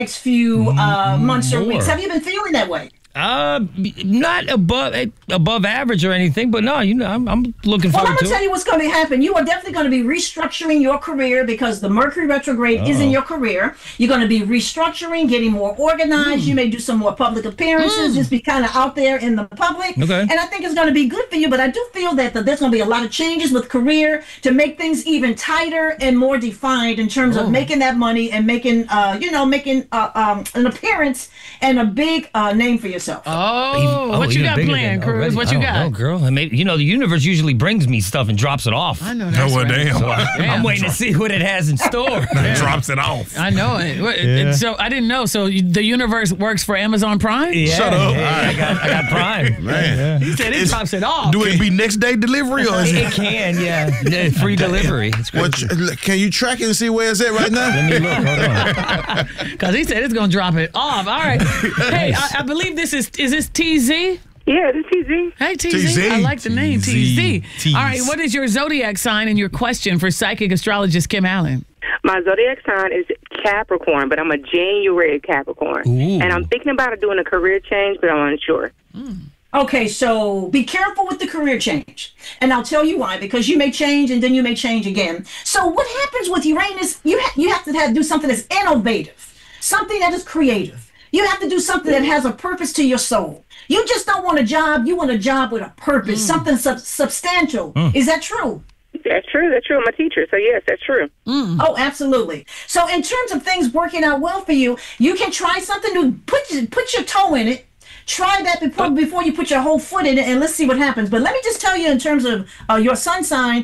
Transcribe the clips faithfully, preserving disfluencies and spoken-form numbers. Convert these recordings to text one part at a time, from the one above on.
next few uh, months or weeks. Have you been feeling that way? Uh, not above above average or anything, but no, you know, I'm, I'm looking well, forward to it. Well, I'm going to tell you what's going to happen. You are definitely going to be restructuring your career because the Mercury retrograde Uh-oh. is in your career. You're going to be restructuring, getting more organized. Mm. You may do some more public appearances, mm. just be kind of out there in the public. Okay. And I think it's going to be good for you, but I do feel that the, there's going to be a lot of changes with career to make things even tighter and more defined in terms oh. of making that money and making, uh, you know, making uh, um, an appearance and a big uh, name for yourself. Oh, even, oh what you got planned, Cruz? What you got? Oh, girl. I mean, you know, the universe usually brings me stuff and drops it off. I know that's oh, well, right. damn. So I, damn. I'm waiting to see what it has in store. It drops it off. I know it. Yeah. So I didn't know. So the universe works for Amazon Prime? Yeah, Shut up. Yeah, I, got, I got Prime. Man. Yeah. He said it it's, drops it off. Do it be next day delivery or is it? It can, yeah. Free delivery. It's what, can you track it and see where it's at right now? Let me look. Hold on. Because he said it's going to drop it off. All right. Hey, I, I believe this is, is this T Z? Yeah, this is T Z. Hey, T Z. T Z. I like the name, T Z. T Z. All right, what is your zodiac sign and your question for psychic astrologist Kim Allen? My zodiac sign is Capricorn, but I'm a January Capricorn. Ooh. And I'm thinking about doing a career change, but I'm unsure. Mm. Okay, so be careful with the career change. And I'll tell you why, because you may change and then you may change again. So what happens with Uranus, you, ha- you have to have, do something that's innovative, something that is creative. You have to do something that has a purpose to your soul. You just don't want a job. You want a job with a purpose, mm. something sub- substantial. Mm. Is that true? That's true. That's true. I'm a teacher, so yes, that's true. Mm. Oh, absolutely. So in terms of things working out well for you, you can try something new. Put, put your toe in it. Try that before, before you put your whole foot in it, and let's see what happens. But let me just tell you in terms of uh, your sun sign,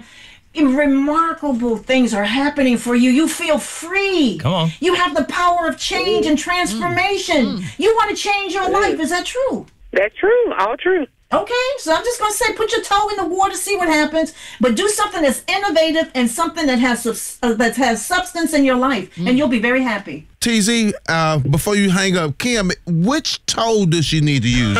remarkable things are happening for you. You feel free. Come on. You have the power of change and transformation. Mm. Mm. You want to change your life. Is that true? That's true. All true. Okay, so I'm just going to say put your toe in the water, see what happens, but do something that's innovative and something that has uh, that has substance in your life, mm. and you'll be very happy. T Z, uh, before you hang up, Kim, which toe does she need to use? Oh,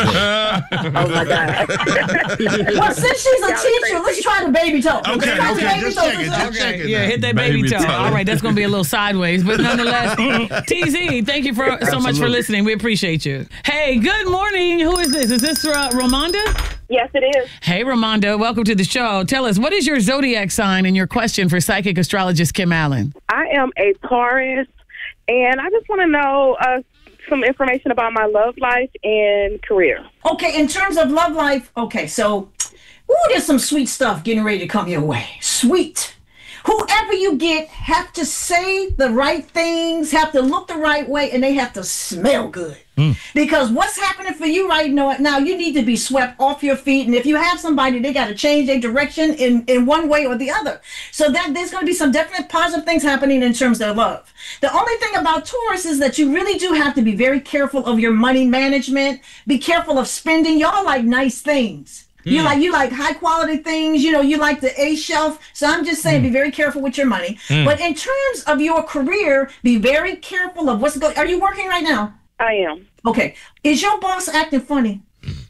my God. Well, since she's a teacher, let's try the baby toe. Okay, let's okay, baby just toe. check it, just okay. check it. Yeah, hit that baby, baby toe. toe. All right, that's going to be a little sideways, but nonetheless, T Z, thank you for so Absolutely. much for listening. We appreciate you. Hey, good morning. Who is this? Is this uh, Ramonda? Yes, it is. Hey, Ramonda, welcome to the show. Tell us, what is your zodiac sign and your question for psychic astrologist Kim Allen? I am a Taurus, and I just want to know uh, some information about my love life and career. Okay, in terms of love life, okay, so, ooh, there's some sweet stuff getting ready to come your way. Sweet. Whoever you get have to say the right things, have to look the right way, and they have to smell good. Mm. Because what's happening for you right now, now, you need to be swept off your feet. And if you have somebody, they got to change their direction in, in one way or the other. So that there's going to be some definite positive things happening in terms of their love. The only thing about Taurus is that you really do have to be very careful of your money management. Be careful of spending. Y'all like nice things. You like you like high quality things, you know, you like the A shelf. So I'm just saying, mm. be very careful with your money. Mm. But in terms of your career, be very careful of what's going. Are you working right now? I am. Okay. Is your boss acting funny?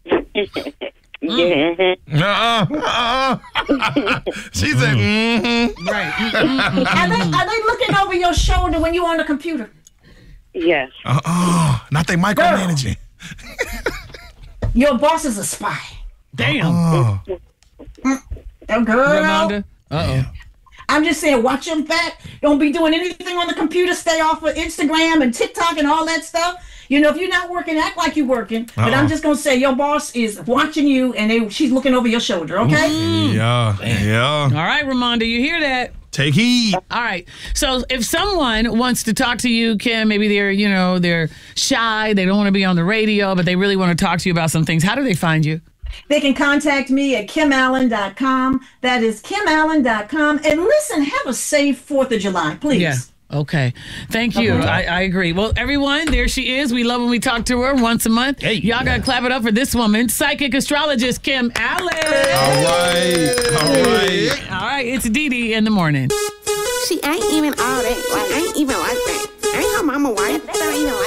Yeah. Uh-uh. Uh-uh. She said, mm-hmm. Right. Mm-hmm. Are they are they looking over your shoulder when you're on the computer? Yes. Uh-uh. Not they micromanaging. Your boss is a spy. Damn. Uh-uh. Oh, girl. Ramonda. Uh-oh. I'm just saying, watch your back. Don't be doing anything on the computer. Stay off of Instagram and TikTok and all that stuff. You know, if you're not working, act like you're working. Uh-oh. But I'm just going to say your boss is watching you and they, she's looking over your shoulder, okay? Mm. Yeah, yeah. All right, Ramonda, you hear that? Take heed. All right. So if someone wants to talk to you, Kim, maybe they're, you know, they're shy, they don't want to be on the radio, but they really want to talk to you about some things, how do they find you? They can contact me at kim allen dot com. That is kim allen dot com. And listen, have a safe fourth of July, please. Yeah. Okay. Thank you. Okay. I, I agree. Well, everyone, there she is. We love when we talk to her once a month. Hey, Y'all yeah. got to clap it up for this woman, psychic astrologist Kim Allen. All right. All right. All right. It's Dee Dee in the morning. She ain't even all that. Like, I ain't even like that. I ain't her mama wife. That ain't even like